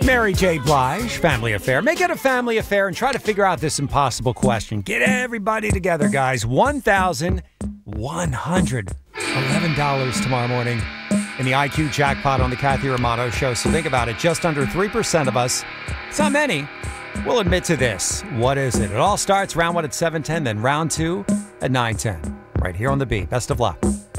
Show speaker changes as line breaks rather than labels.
Mary J. Blige, family affair. Make it a family affair and try to figure out this impossible question. Get everybody together, guys. $1,111 tomorrow morning in the IQ jackpot on the Kathy Romano Show. So think about it. Just under 3% of us, it's not many, will admit to this. What is it? It all starts round one at 7:10, then round two at 9:10. Right here on The Beat. Best of luck.